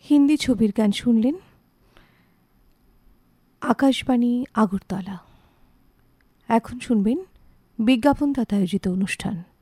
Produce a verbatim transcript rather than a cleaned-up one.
হিন্দি ছবির গান শুনলেন। আকাশবাণী আগরতলা। এখন শুনবেন বিজ্ঞাপন তথা আয়োজিত অনুষ্ঠান।